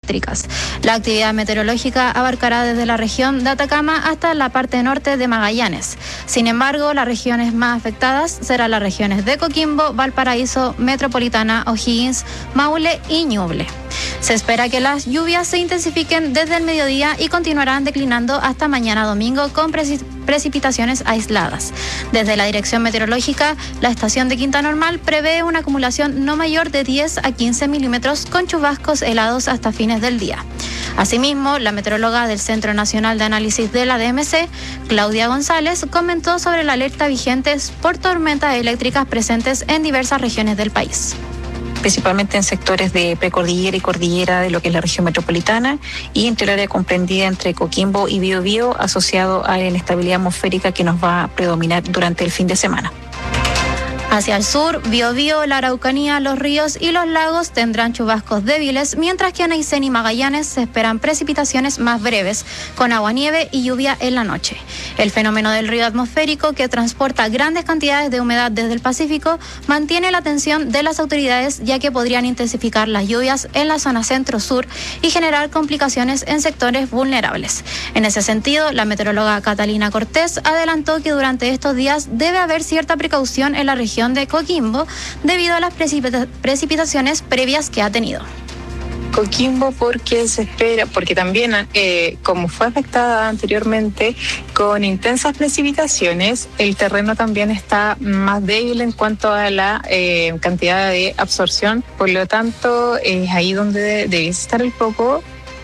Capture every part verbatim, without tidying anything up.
eléctricas. La actividad meteorológica abarcará desde la región de Atacama hasta la parte norte de Magallanes. Sin embargo, las regiones más afectadas serán las regiones de Coquimbo, Valparaíso, Metropolitana, O'Higgins, Maule y Ñuble. Se espera que las lluvias se intensifiquen desde el mediodía y continuarán declinando hasta mañana domingo con preci- precipitaciones aisladas. Desde la Dirección Meteorológica, la estación de Quinta Normal prevé una acumulación no mayor de diez a quince milímetros con chubascos helados hasta fines del día. Asimismo, la meteoróloga del Centro Nacional de Análisis de la D M C, Claudia González, comentó sobre la alerta vigente por tormentas eléctricas presentes en diversas regiones del país. Principalmente en sectores de precordillera y cordillera de lo que es la región metropolitana y entre el área comprendida entre Coquimbo y Biobío, asociado a la inestabilidad atmosférica que nos va a predominar durante el fin de semana. Hacia el sur, Biobío, la Araucanía, los ríos y los lagos tendrán chubascos débiles, mientras que en Aysén y Magallanes se esperan precipitaciones más breves, con aguanieve y lluvia en la noche. El fenómeno del río atmosférico, que transporta grandes cantidades de humedad desde el Pacífico, mantiene la atención de las autoridades, ya que podrían intensificar las lluvias en la zona centro-sur y generar complicaciones en sectores vulnerables. En ese sentido, la meteoróloga Catalina Cortés adelantó que durante estos días debe haber cierta precaución en la región de Coquimbo debido a las precipita- precipitaciones previas que ha tenido. Coquimbo porque se espera, porque también eh, como fue afectada anteriormente con intensas precipitaciones, el terreno también está más débil en cuanto a la eh, cantidad de absorción, por lo tanto es ahí donde debe estar el foco.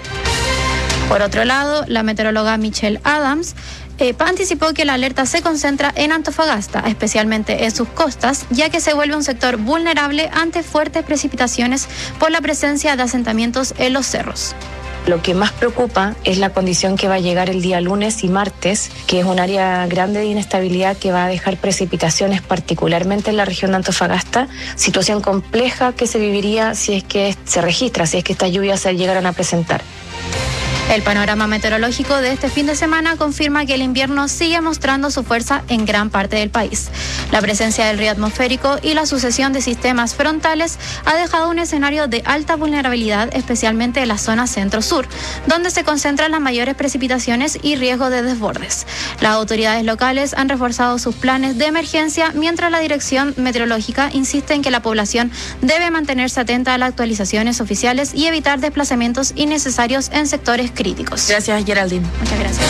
Por otro lado, la meteoróloga Michelle Adams Eh, anticipó que la alerta se concentra en Antofagasta, especialmente en sus costas, ya que se vuelve un sector vulnerable ante fuertes precipitaciones por la presencia de asentamientos en los cerros. Lo que más preocupa es la condición que va a llegar el día lunes y martes, que es un área grande de inestabilidad que va a dejar precipitaciones particularmente en la región de Antofagasta, situación compleja que se viviría si es que se registra, si es que estas lluvias se llegaran a presentar. El panorama meteorológico de este fin de semana confirma que el invierno sigue mostrando su fuerza en gran parte del país. La presencia del río atmosférico y la sucesión de sistemas frontales ha dejado un escenario de alta vulnerabilidad, especialmente en la zona centro-sur, donde se concentran las mayores precipitaciones y riesgo de desbordes. Las autoridades locales han reforzado sus planes de emergencia, mientras la Dirección Meteorológica insiste en que la población debe mantenerse atenta a las actualizaciones oficiales y evitar desplazamientos innecesarios en sectores críticos. Gracias, Geraldine. Muchas gracias.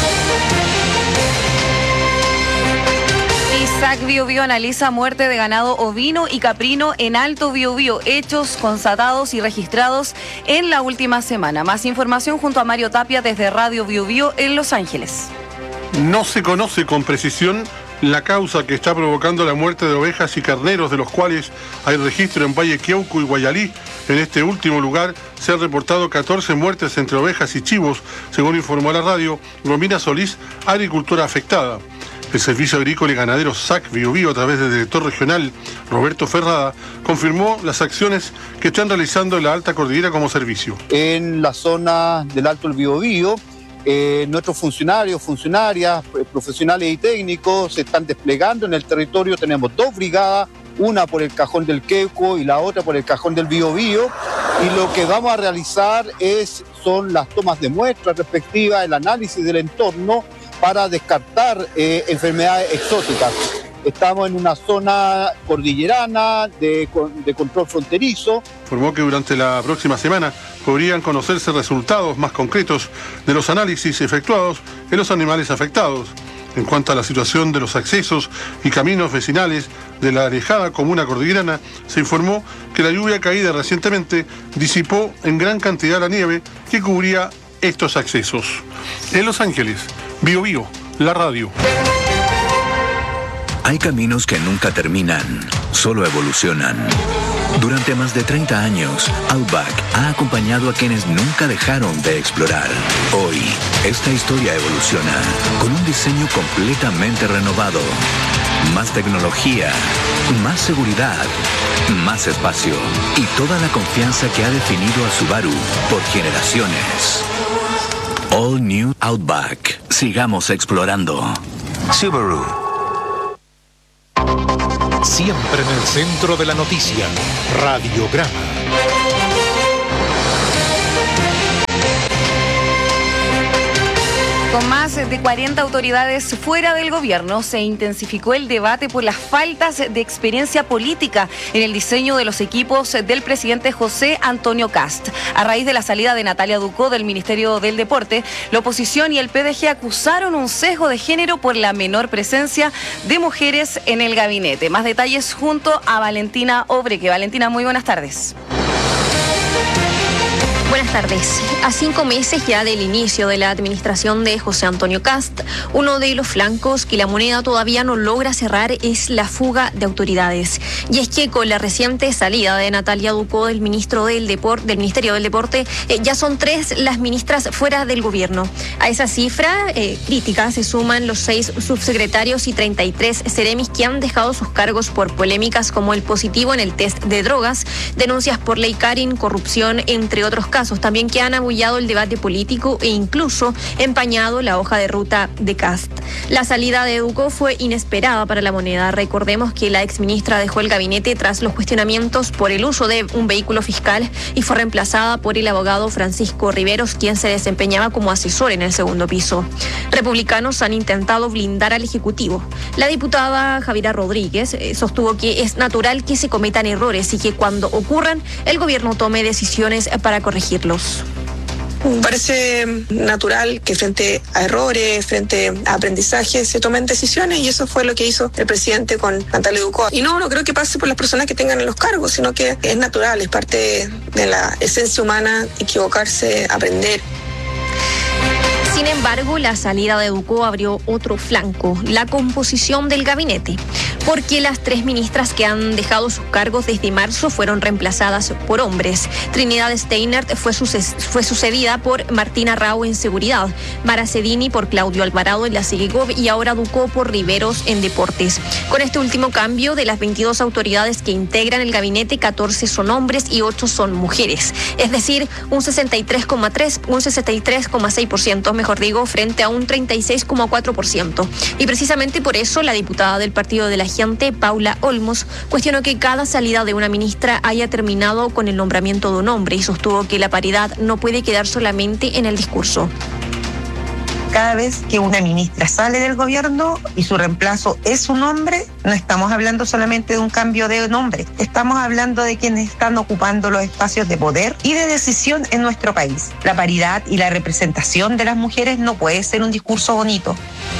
ISAC Biobío analiza muerte de ganado ovino y caprino en Alto Biobío, hechos constatados y registrados en la última semana. Más información junto a Mario Tapia desde Radio Biobío en Los Ángeles. No se conoce con precisión la causa que está provocando la muerte de ovejas y carneros, de los cuales hay registro en Valle Queuco y Guayalí. En este último lugar se han reportado catorce muertes entre ovejas y chivos, según informó la radio Romina Solís, agricultora afectada. El Servicio Agrícola y Ganadero S A C Biobío, a través del director regional Roberto Ferrada, confirmó las acciones que están realizando en la Alta Cordillera como servicio. En la zona del Alto Biobío, Eh, nuestros funcionarios, funcionarias, profesionales y técnicos se están desplegando en el territorio. Tenemos dos brigadas, una por el Cajón del Queuco y la otra por el Cajón del Biobío, y lo que vamos a realizar es, son las tomas de muestras respectivas, el análisis del entorno para descartar eh, enfermedades exóticas. Estamos en una zona cordillerana de, de control fronterizo. Informó que durante la próxima semana podrían conocerse resultados más concretos de los análisis efectuados en los animales afectados. En cuanto a la situación de los accesos y caminos vecinales de la alejada comuna cordillerana, se informó que la lluvia caída recientemente disipó en gran cantidad la nieve que cubría estos accesos. En Los Ángeles, Biobío, la radio. Hay caminos que nunca terminan, solo evolucionan. Durante más de treinta años, Outback ha acompañado a quienes nunca dejaron de explorar. Hoy, esta historia evoluciona con un diseño completamente renovado. Más tecnología, más seguridad, más espacio y toda la confianza que ha definido a Subaru por generaciones. All New Outback. Sigamos explorando. Subaru. Siempre en el centro de la noticia, Radiograma. Con más de cuarenta autoridades fuera del gobierno, se intensificó el debate por las faltas de experiencia política en el diseño de los equipos del presidente José Antonio Kast. A raíz de la salida de Natalia Ducó del Ministerio del Deporte, la oposición y el P D G acusaron un sesgo de género por la menor presencia de mujeres en el gabinete. Más detalles junto a Valentina Obreque. Valentina, muy buenas tardes. Buenas tardes. A cinco meses ya del inicio de la administración de José Antonio Kast, uno de los flancos que la moneda todavía no logra cerrar es la fuga de autoridades. Y es que con la reciente salida de Natalia Ducó del ministro del Depor- del Ministerio del Deporte, eh, ya son tres las ministras fuera del gobierno. A esa cifra eh, crítica se suman los seis subsecretarios y treinta y tres seremis que han dejado sus cargos por polémicas como el positivo en el test de drogas, denuncias por ley Karin, corrupción, entre otros casos. Casos también que han abullado el debate político e incluso empañado la hoja de ruta de Kast. La salida de Ducó fue inesperada para la moneda. Recordemos que la exministra dejó el gabinete tras los cuestionamientos por el uso de un vehículo fiscal y fue reemplazada por el abogado Francisco Riveros, quien se desempeñaba como asesor en el segundo piso. Republicanos han intentado blindar al Ejecutivo. La diputada Javiera Rodríguez eh, sostuvo que es natural que se cometan errores y que cuando ocurran el gobierno tome decisiones para corregirlos. Parece natural que frente a errores, frente a aprendizaje, se tomen decisiones y eso fue lo que hizo el presidente con Natalia Ducó. Y no, no creo que pase por las personas que tengan los cargos, sino que es natural, es parte de la esencia humana equivocarse, aprender. Sin embargo, la salida de Ducó abrió otro flanco, la composición del gabinete, porque las tres ministras que han dejado sus cargos desde marzo fueron reemplazadas por hombres. Trinidad Steinert fue, suces- fue sucedida por Martina Rao en Seguridad, Mara Cedini por Claudio Alvarado en la Segegov y ahora Ducó por Riveros en Deportes. Con este último cambio, de las veintidós autoridades que integran el gabinete, catorce son hombres y ocho son mujeres, es decir, un sesenta y tres coma tres, un sesenta y tres coma seis por ciento, mejor digo, frente a un treinta y seis coma cuatro por ciento. Y precisamente por eso la diputada del Partido de la Gente, Paula Olmos, cuestionó que cada salida de una ministra haya terminado con el nombramiento de un hombre y sostuvo que la paridad no puede quedar solamente en el discurso. Cada vez que una ministra sale del gobierno y su reemplazo es un hombre, no estamos hablando solamente de un cambio de nombre, estamos hablando de quienes están ocupando los espacios de poder y de decisión en nuestro país. La paridad y la representación de las mujeres no puede ser un discurso bonito.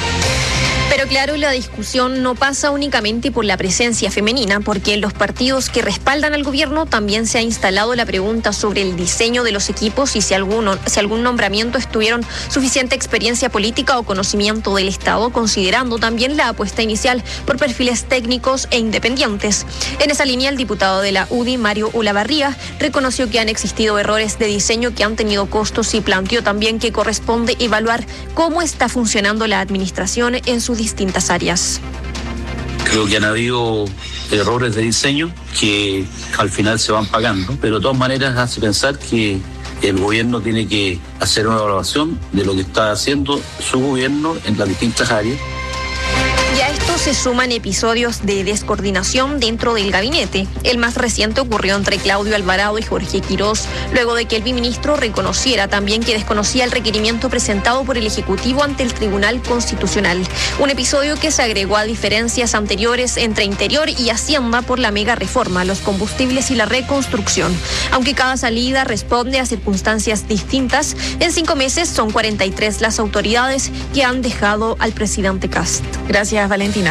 Pero claro, la discusión no pasa únicamente por la presencia femenina, porque en los partidos que respaldan al gobierno también se ha instalado la pregunta sobre el diseño de los equipos y si, alguno, si algún nombramiento estuvieron suficiente experiencia política o conocimiento del Estado, considerando también la apuesta inicial por perfiles técnicos e independientes. En esa línea, el diputado de la U D I, Mario Ulavarría, reconoció que han existido errores de diseño que han tenido costos y planteó también que corresponde evaluar cómo está funcionando la administración en sus distintas áreas. Creo que han habido errores de diseño que al final se van pagando, pero de todas maneras hace pensar que el gobierno tiene que hacer una evaluación de lo que está haciendo su gobierno en las distintas áreas. Y a esto se suman episodios de descoordinación dentro del gabinete. El más reciente ocurrió entre Claudio Alvarado y Jorge Quirós, luego de que el biministro reconociera también que desconocía el requerimiento presentado por el Ejecutivo ante el Tribunal Constitucional. Un episodio que se agregó a diferencias anteriores entre Interior y Hacienda por la mega reforma, los combustibles y la reconstrucción. Aunque cada salida responde a circunstancias distintas, en cinco meses son cuarenta y tres las autoridades que han dejado al presidente Kast. Gracias, Valentina.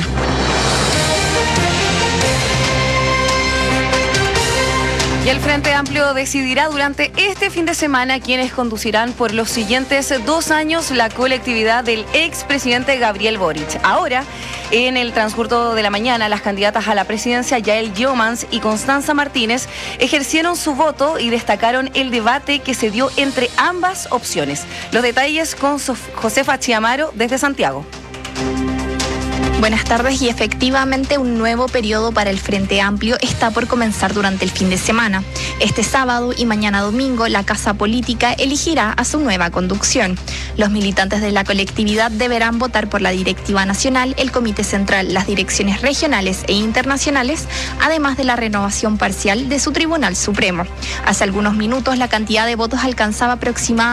Y el Frente Amplio decidirá durante este fin de semana quiénes conducirán por los siguientes dos años la colectividad del expresidente Gabriel Boric. Ahora, en el transcurso de la mañana, las candidatas a la presidencia, Yael Yeomans y Constanza Martínez, ejercieron su voto y destacaron el debate que se dio entre ambas opciones. Los detalles con Sof- Josefa Chiamaro desde Santiago. Buenas tardes, y efectivamente un nuevo periodo para el Frente Amplio está por comenzar durante el fin de semana. Este sábado y mañana domingo la Casa Política elegirá a su nueva conducción. Los militantes de la colectividad deberán votar por la directiva nacional, el comité central, las direcciones regionales e internacionales, además de la renovación parcial de su Tribunal Supremo. Hace algunos minutos la cantidad de votos alcanzaba aproximadamente